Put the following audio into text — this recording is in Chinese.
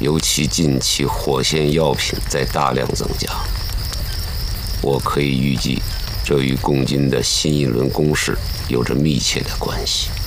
尤其近期火线药品在大量增加，我可以预计，这与共军的新一轮攻势有着密切的关系。